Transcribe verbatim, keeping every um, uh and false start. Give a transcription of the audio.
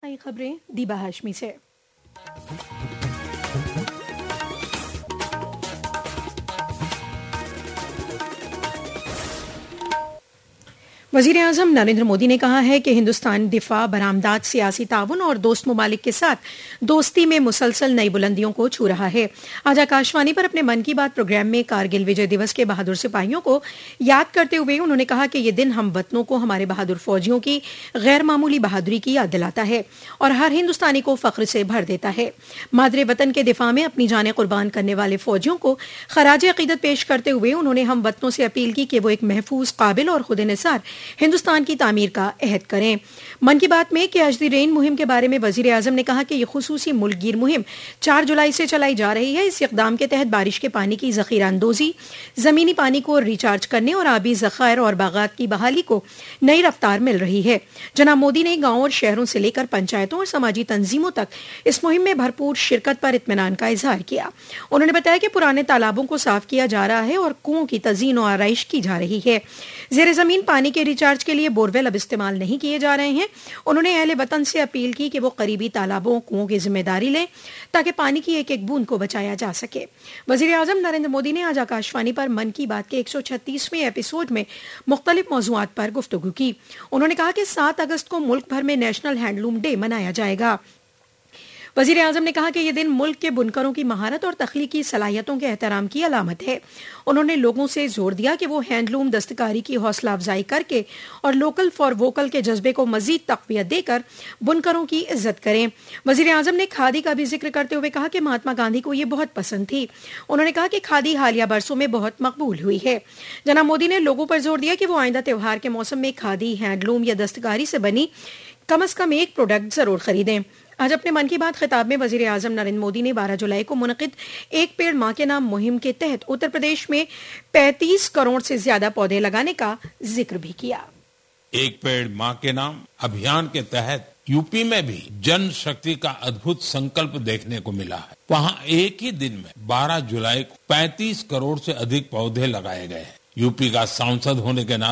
नई खबरें दीबा हाशमी से। वजीर आजम नरेंद्र मोदी ने कहा है कि हिंदुस्तान दिफा, बरामदात, सियासी ताउन और दोस्त ममालिक के साथ दोस्ती में मुसलसल नई बुलंदियों को छू रहा है। आज आकाशवाणी पर अपने मन की बात प्रोग्राम में कारगिल विजय दिवस के बहादुर सिपाहियों को याद करते हुए उन्होंने कहा कि यह दिन हम वतनों को हमारे बहादुर फौजियों की गैर मामूली बहादुरी की याद दिलाता है और हर हिंदुस्तानी को फख्र से भर देता है। मादरे वतन के दिफा में अपनी जानें कुर्बान करने वाले फौजियों को खराज अकीदत पेश करते हुए उन्होंने हम वतनों से अपील की कि वो एक महफूज, काबिल और खुद निसार हिंदुस्तान की तामीर का अहद करें। मन की बात में कैच द रेन मुहिम के बारे में वजीर आजम ने कहा कि यह खुसूसी मुल्कगीर मुहिम चार जुलाई से चलाई जा रही है। इस इक़दाम के तहत बारिश के पानी की ज़ख़ीरा अंदोज़ी, ज़मीनी पानी को रिचार्ज करने और आबी ज़ख़ायर और बागात की बहाली को नई रफ्तार मिल रही है। जनाब मोदी ने गाँव और शहरों से लेकर पंचायतों और समाजी तंजीमों तक इस मुहिम में भरपूर शिरकत पर इत्मीनान का इजहार किया। उन्होंने बताया कि पुराने तालाबों को साफ किया जा रहा है और कुओं की तज़ीन और आरइश की जा रही है। ज़ेर ज़मीन पानी के रिचार्ज के लिए बोरवेल अब इस्तेमाल नहीं किए जा रहे हैं। उन्होंने अहले वतन से अपील की कि वो करीबी तालाबों, कुओं की जिम्मेदारी लें ताकि पानी की एक एक बूंद को बचाया जा सके। वज़ीर आज़म नरेंद्र मोदी ने आज आकाशवाणी पर मन की बात के एक सौ छत्तीसवें एपिसोड में मुख्तलिफ मौज़ूआत पर गुफ्तगू की। उन्होंने कहा कि सात अगस्त को मुल्क भर में नेशनल हैंडलूम डे मनाया जाएगा। वज़ीर आज़म ने कहा कि यह दिन मुल्क के बुनकरों की महारत और तख्लीकी सलाहियतों के एहतराम की अलामत है। उन्होंने लोगों से जोर दिया कि वो हैंडलूम दस्तकारी की हौसला अफजाई करके और लोकल फॉर वोकल के जज्बे को मजीद तक़वियत देकर बुनकरों की इज्जत करें। वज़ीर आज़म ने खादी का भी जिक्र करते हुए कहा कि महात्मा गांधी को ये बहुत पसंद थी। उन्होंने कहा कि खादी हालिया बरसों में बहुत मकबूल हुई है। जनाब मोदी ने लोगों पर जोर दिया कि वो आइंदा त्यौहार के मौसम में खादी, हैंडलूम या दस्तकारी से बनी कम अज कम एक प्रोडक्ट जरूर खरीदें। आज अपने मन की बात खिताब में वजीर आजम नरेंद्र मोदी ने बारह जुलाई को मुनक़िद एक पेड़ माँ के नाम मुहिम के तहत उत्तर प्रदेश में पैंतीस करोड़ से ज्यादा पौधे लगाने का जिक्र भी किया। एक पेड़ माँ के नाम अभियान के तहत यूपी में भी जन शक्ति का अद्भुत संकल्प देखने को मिला है। वहाँ एक ही दिन में बारह जुलाई को पैंतीस करोड़ से अधिक पौधे लगाए गए हैं। यूपी का सांसद होने के नाते